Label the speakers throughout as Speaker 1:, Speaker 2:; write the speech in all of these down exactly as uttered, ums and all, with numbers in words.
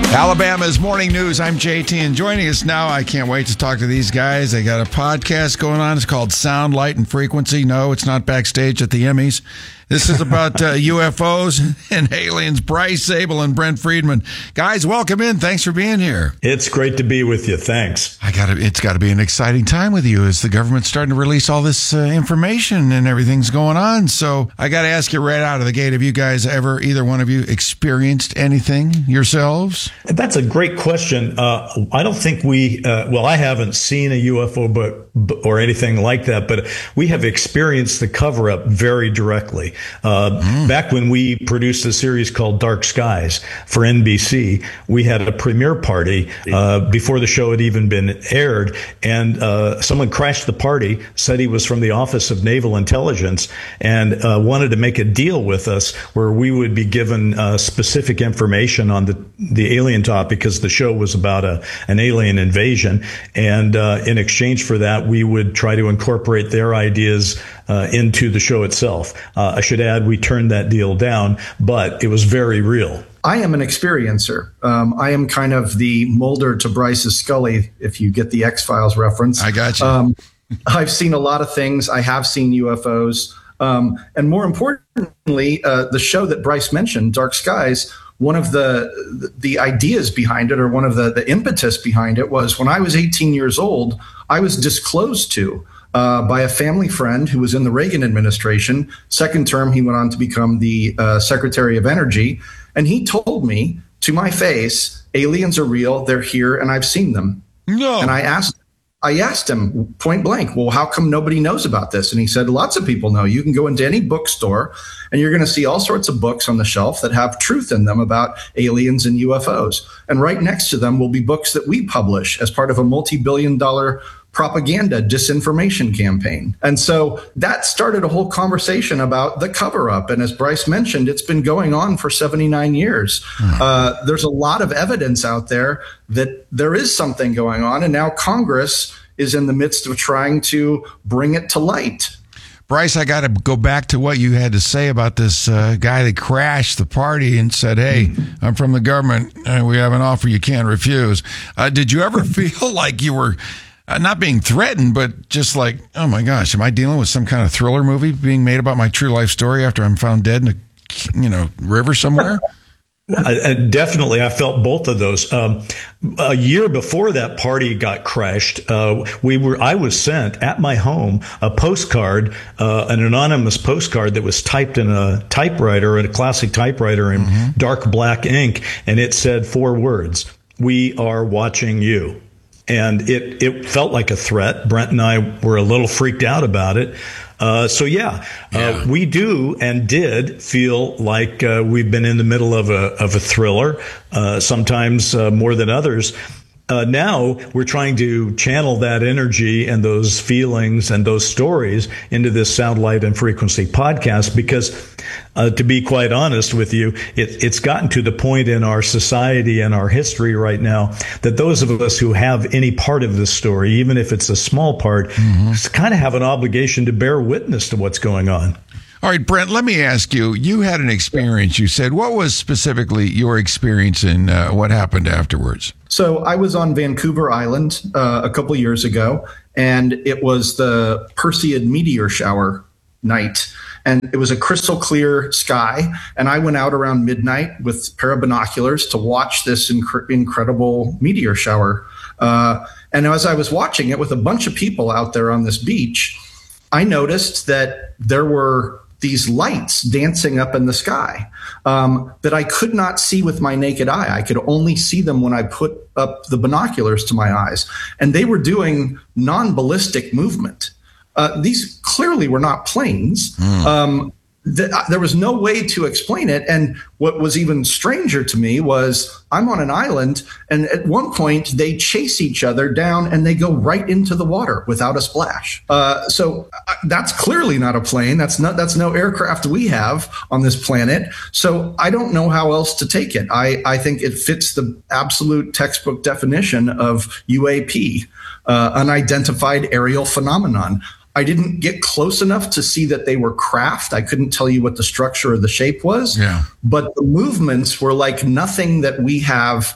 Speaker 1: Alabama's Morning News. I'm J T, and joining us now, I can't wait to talk to these guys. They got a podcast going on. It's called Sound, Light, and Frequency. No, it's not backstage at the Emmys. This is about uh, U F Os and aliens. Bryce Zabel and Brent Friedman. Guys, welcome in. Thanks for being here.
Speaker 2: It's great to be with you. Thanks.
Speaker 1: I got It's got to be an exciting time with you as the government's starting to release all this uh, information and everything's going on. So I got to ask you right out of the gate, have you guys ever, either one of you, experienced anything yourselves?
Speaker 2: That's a great question. Uh, I don't think we, uh, well, I haven't seen a U F O but, or anything like that, but we have experienced the cover-up very directly. Uh, mm. Back when we produced a series called Dark Skies for N B C, we had a premiere party uh, before the show had even been aired, and uh, someone crashed the party, said he was from the Office of Naval Intelligence, and uh, wanted to make a deal with us where we would be given uh, specific information on the, the alien topic, because the show was about a, an alien invasion, and uh, in exchange for that, we would try to incorporate their ideas uh, into the show itself. Uh, I should add, we turned that deal down, but it was very real.
Speaker 3: I am an experiencer. Um, I am kind of the Mulder to Bryce's Scully, if you get the X-Files reference.
Speaker 1: I got you.
Speaker 3: Um, I've seen a lot of things. I have seen U F Os. Um, and more importantly, uh, the show that Bryce mentioned, Dark Skies, one of the the ideas behind it, or one of the, the impetus behind it, was when I was eighteen years old, I was disclosed to uh, by a family friend who was in the Reagan administration. Second term, he went on to become the uh, Secretary of Energy. And he told me to my face, aliens are real, they're here, and I've seen them.
Speaker 1: No.
Speaker 3: And I asked I asked him point blank, well, how come nobody knows about this? And he said, lots of people know. You can go into any bookstore and you're going to see all sorts of books on the shelf that have truth in them about aliens and U F Os. And right next to them will be books that we publish as part of a multi-billion dollar propaganda disinformation campaign. And so that started a whole conversation about the cover-up. And as Bryce mentioned, it's been going on for seventy-nine years. Mm. Uh, there's a lot of evidence out there that there is something going on. And now Congress is in the midst of trying to bring it to light.
Speaker 1: Bryce, I got to go back to what you had to say about this uh, guy that crashed the party and said, hey, I'm from the government and we have an offer you can't refuse. Uh, did you ever feel like you were Uh, not being threatened, but just like, oh my gosh, am I dealing with some kind of thriller movie being made about my true life story after I'm found dead in a, you know, river somewhere?
Speaker 2: I, I definitely, I felt both of those. Um, a year before that party got crashed, uh, we were, I was sent at my home a postcard, uh, an anonymous postcard that was typed in a typewriter, a classic typewriter in mm-hmm. dark black ink, and it said four words: "We are watching you." And it, it felt like a threat. Brent and I were a little freaked out about it. Uh, so, yeah, yeah. Uh, we do and did feel like uh, we've been in the middle of a of a thriller, uh, sometimes uh, more than others. Uh, now we're trying to channel that energy and those feelings and those stories into this Sound, Light, and Frequency podcast because, uh, to be quite honest with you, it, it's gotten to the point in our society and our history right now that those of us who have any part of this story, even if it's a small part, mm-hmm. kind of have an obligation to bear witness to what's going on.
Speaker 1: All right, Brent, let me ask you, you had an experience, you said. What was specifically your experience and uh, what happened afterwards?
Speaker 3: So I was on Vancouver Island uh, a couple years ago, and it was the Perseid meteor shower night. And it was a crystal clear sky. And I went out around midnight with a pair of binoculars to watch this inc- incredible meteor shower. Uh, and as I was watching it with a bunch of people out there on this beach, I noticed that there were these lights dancing up in the sky um, that I could not see with my naked eye. I could only see them when I put up the binoculars to my eyes. And they were doing non-ballistic movement. Uh, these clearly were not planes. Mm. Um, th- there was no way to explain it. And what was even stranger to me was I'm on an island, and at one point they chase each other down and they go right into the water without a splash. Uh, so uh, that's clearly not a plane. That's not, that's no aircraft we have on this planet. So I don't know how else to take it. I, I think it fits the absolute textbook definition of U A P, uh, unidentified aerial phenomenon. I didn't get close enough to see that they were craft. I couldn't tell you what the structure or the shape was,
Speaker 1: yeah.
Speaker 3: But the movements were like nothing that we have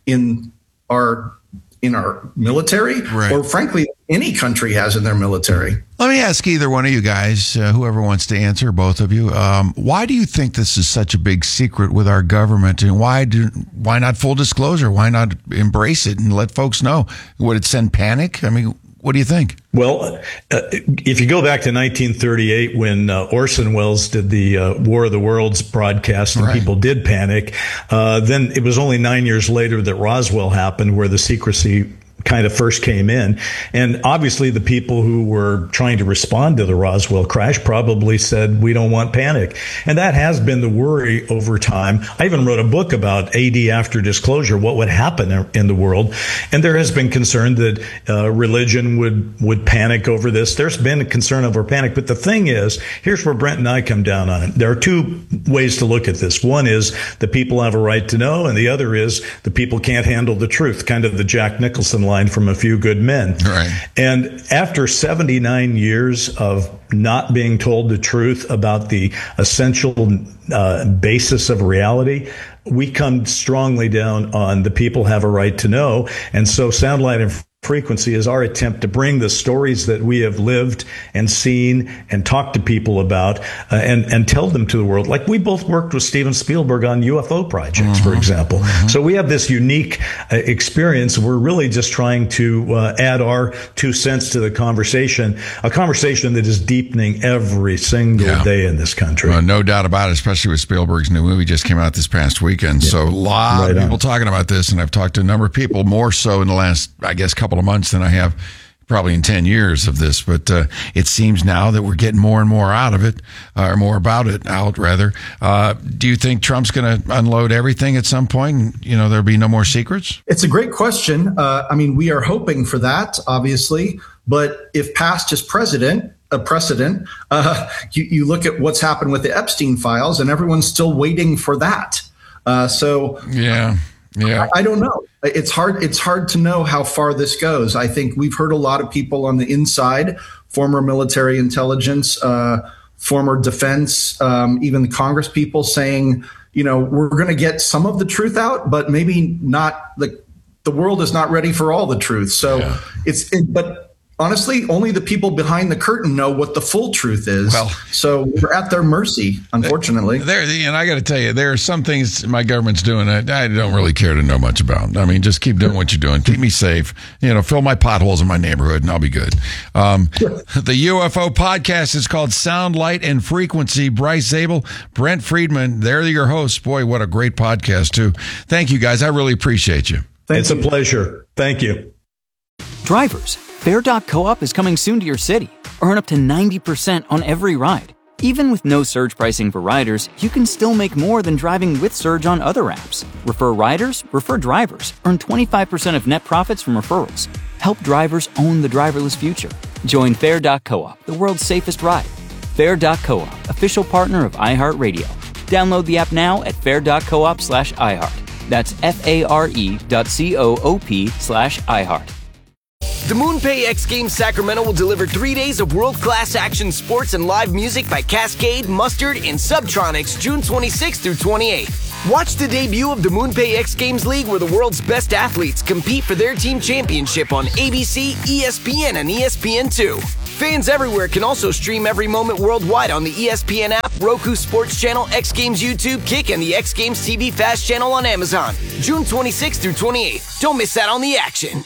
Speaker 3: in our in our military,
Speaker 1: right.
Speaker 3: or frankly, any country has in their military.
Speaker 1: Let me ask either one of you guys, uh, whoever wants to answer, both of you, um, why do you think this is such a big secret with our government, and why do why not full disclosure? Why not embrace it and let folks know? Would it send panic? I mean, what do you think?
Speaker 2: Well, uh, if you go back to nineteen thirty-eight, when uh, Orson Welles did the uh, War of the Worlds broadcast and right. people did panic, uh, then it was only nine years later that Roswell happened, where the secrecy kind of first came in. And obviously the people who were trying to respond to the Roswell crash probably said, we don't want panic. And that has been the worry over time. I even wrote a book about A D after disclosure, what would happen in the world. And there has been concern that uh, religion would, would panic over this. There's been a concern over panic. But the thing is, here's where Brent and I come down on it. There are two ways to look at this. One is the people have a right to know, and the other is the people can't handle the truth, kind of the Jack Nicholson line from A Few Good Men.
Speaker 1: Right.
Speaker 2: And after seventy-nine years of not being told the truth about the essential uh, basis of reality, we come strongly down on the people have a right to know. And so Sound, Light, and Frequency is our attempt to bring the stories that we have lived and seen and talked to people about uh, and, and tell them to the world. Like we both worked with Steven Spielberg on U F O projects, mm-hmm. for example. Mm-hmm. So we have this unique uh, experience. We're really just trying to uh, add our two cents to the conversation, a conversation that is deepening every single yeah. day in this country.
Speaker 1: Uh, no doubt about it, especially with Spielberg's new movie just came out this past weekend. Yeah. So a lot right of people on. talking about this, and I've talked to a number of people, more so in the last, I guess, couple of months than I have probably in ten years of this, but uh, it seems now that we're getting more and more out of it, uh, or more about it out rather. Uh, do you think Trump's going to unload everything at some point and, you know, there'll be no more secrets?
Speaker 3: It's a great question. Uh, I mean, we are hoping for that, obviously, but if past is president, a precedent, uh, you, you look at what's happened with the Epstein files and everyone's still waiting for that. Uh, so
Speaker 1: yeah. Yeah,
Speaker 3: I, I don't know. It's hard. It's hard to know how far this goes. I think we've heard a lot of people on the inside, former military intelligence, uh, former defense, um, even the Congress people saying, you know, we're going to get some of the truth out, but maybe not. The the world is not ready for all the truth. So yeah. it's. It, but honestly, only the people behind the curtain know what the full truth is. Well, so we're at their mercy, unfortunately.
Speaker 1: There, and I got to tell you, there are some things my government's doing that I don't really care to know much about. I mean, just keep doing what you're doing. Keep me safe. You know, fill my potholes in my neighborhood, and I'll be good. Um, the U F O podcast is called Sound, Light, and Frequency. Bryce Zabel, Brent Friedman, they're your hosts. Boy, what a great podcast, too. Thank you, guys. I really appreciate you.
Speaker 2: Thank it's you. a pleasure. Thank you.
Speaker 4: Drivers, Fair dot co-op is coming soon to your city. Earn up to ninety percent on every ride. Even with no surge pricing for riders, you can still make more than driving with Surge on other apps. Refer riders, refer drivers. Earn twenty-five percent of net profits from referrals. Help drivers own the driverless future. Join Fair dot co-op, the world's safest ride. Fair dot co-op, official partner of iHeartRadio. Download the app now at fair dot coop slash iHeart. That's F-A-R-E dot C-O-O-P slash iHeart.
Speaker 5: The MoonPay X Games Sacramento will deliver three days of world-class action sports and live music by Cascade, Mustard, and Subtronics June twenty-sixth through twenty-eighth. Watch the debut of the MoonPay X Games League, where the world's best athletes compete for their team championship on A B C, E S P N, and E S P N two. Fans everywhere can also stream every moment worldwide on the E S P N app, Roku Sports Channel, X Games YouTube, Kick, and the X Games T V Fast Channel on Amazon. June twenty-sixth through twenty-eighth. Don't miss out on the action.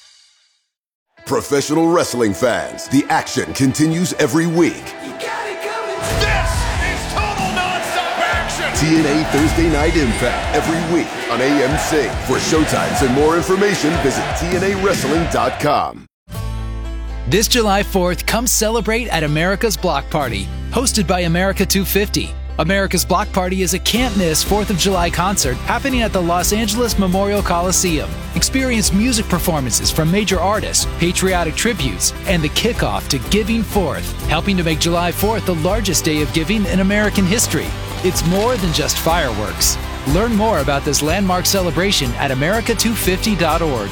Speaker 6: Professional wrestling fans, the action continues every week.
Speaker 7: You got it coming. This is total nonstop action.
Speaker 6: T N A Thursday Night Impact every week on A M C. For showtimes and more information, visit T N A wrestling dot com.
Speaker 8: This July fourth, come celebrate at America's Block Party, hosted by America two fifty. America's Block Party is a can't-miss fourth of July concert happening at the Los Angeles Memorial Coliseum. Experience music performances from major artists, patriotic tributes, and the kickoff to Giving Fourth, helping to make July fourth the largest day of giving in American history. It's more than just fireworks. Learn more about this landmark celebration at America two fifty dot org.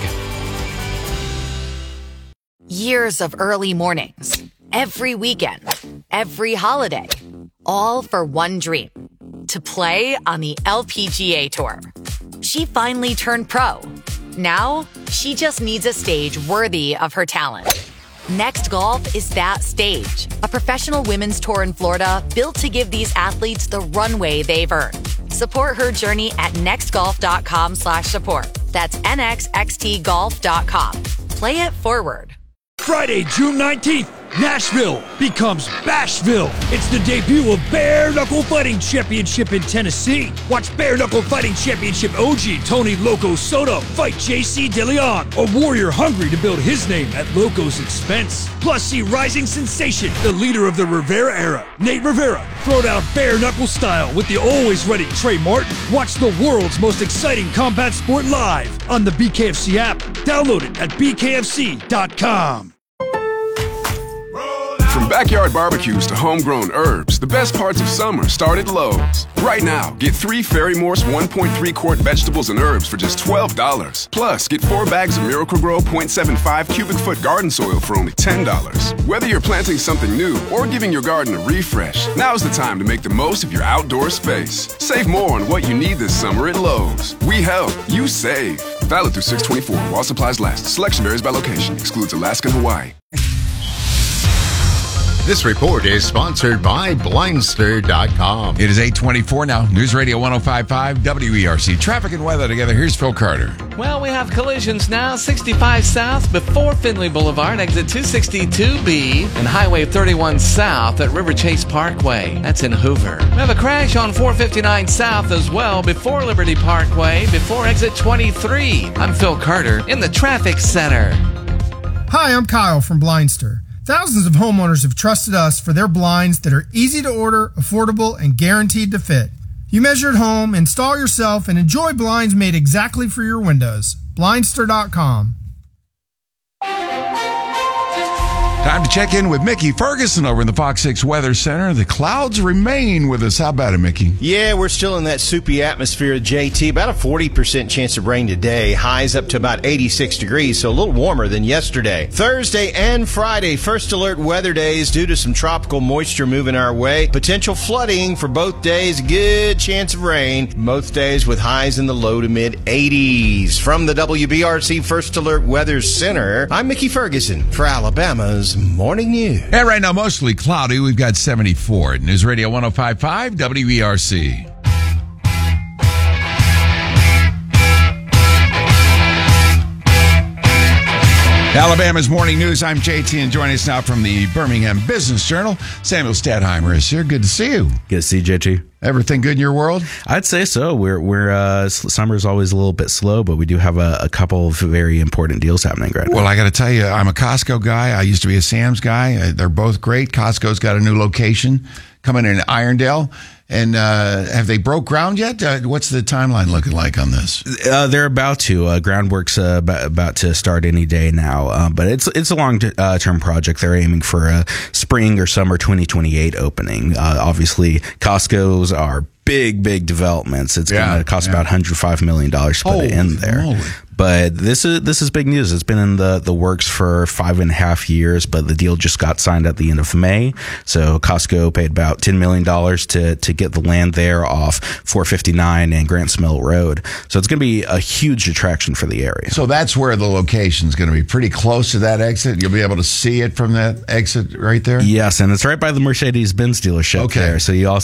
Speaker 9: Years of early mornings, every weekend, every holiday, all for one dream, to play on the L P G A Tour. She finally turned pro, Now, she just needs a stage worthy of her talent. Next Golf is that stage. A professional women's tour in Florida built to give these athletes the runway they've earned. Support her journey at nextgolf.com slash support. That's N X X T golf dot com. Play it forward.
Speaker 10: Friday, June nineteenth, Nashville becomes Bashville. It's the debut of Bare Knuckle Fighting Championship in Tennessee. Watch Bare Knuckle Fighting Championship O G Tony Loco Soto fight J C DeLeon, a warrior hungry to build his name at Loco's expense. Plus, see rising sensation, the leader of the Rivera era, Nate Rivera, throw down bare knuckle style with the always ready Trey Martin. Watch the world's most exciting combat sport live on the B K F C app. Download it at B K F C dot com.
Speaker 11: From backyard barbecues to homegrown herbs, the best parts of summer start at Lowe's. Right now, get three Fairy Morse one point three quart vegetables and herbs for just twelve dollars. Plus, get four bags of Miracle-Gro point seven five cubic foot garden soil for only ten dollars. Whether you're planting something new or giving your garden a refresh, now's the time to make the most of your outdoor space. Save more on what you need this summer at Lowe's. We help, you save. Valid through six twenty-four while supplies last. Selection varies by location. Excludes Alaska and Hawaii.
Speaker 12: This report is sponsored by Blindster dot com.
Speaker 1: It is eight twenty-four now. News Radio one oh five point five W E R C. Traffic and weather together. Here's Phil Carter.
Speaker 13: Well, we have collisions now. sixty-five south before Finley Boulevard, exit two sixty-two B, and Highway thirty-one south at River Chase Parkway. That's in Hoover. We have a crash on four fifty-nine south as well before Liberty Parkway, before exit twenty-three. I'm Phil Carter in the traffic center.
Speaker 14: Hi, I'm Kyle from Blindster. Thousands of homeowners have trusted us for their blinds that are easy to order, affordable, and guaranteed to fit. You measure at home, install yourself, and enjoy blinds made exactly for your windows. Blindster dot com.
Speaker 1: Time to check in with Mickey Ferguson over in the Fox six Weather Center. The clouds remain with us. How about it, Mickey?
Speaker 15: Yeah, we're still in that soupy atmosphere, J T. About a forty percent chance of rain today. Highs up to about eighty-six degrees, so a little warmer than yesterday. Thursday and Friday, first alert weather days due to some tropical moisture moving our way. Potential flooding for both days. Good chance of rain. Both days with highs in the low to mid eighties. From the W B R C First Alert Weather Center, I'm Mickey Ferguson for Alabama's Morning News.
Speaker 1: And right now, mostly cloudy. We've got seventy-four. News Radio one oh five point five W E R C. Alabama's Morning News. I'm J T, and joining us now from the Birmingham Business Journal, Samuel Stadheimer is here. Good to see you.
Speaker 16: Good to see you, J T.
Speaker 1: Everything good in your world?
Speaker 16: I'd say so. We're we're uh, summer's always a little bit slow, but we do have a, a couple of very important deals happening right now.
Speaker 1: Well, I got to tell you, I'm a Costco guy. I used to be a Sam's guy. They're both great. Costco's got a new location coming in Irondale. And uh, have they broke ground yet? Uh, what's the timeline looking like on this?
Speaker 16: Uh, they're about to. Uh, groundwork's uh, about, about to start any day now. Uh, but it's it's a long uh, term project. They're aiming for a spring or summer twenty twenty-eight opening. Uh, obviously, Costco's are big, big developments. It's yeah, going to cost yeah. about one hundred five million dollars to put Holy it in there. Moly. But this is this is big news. It's been in the, the works for five and a half years, but the deal just got signed at the end of May. So Costco paid about ten million dollars to, to get the land there off four fifty-nine and Grants Mill Road. So it's going to be a huge attraction for the area.
Speaker 1: So that's where the location is going to be, pretty close to that exit. You'll be able to see it from that exit right there?
Speaker 16: Yes, and it's right by the Mercedes-Benz dealership okay. there. So you also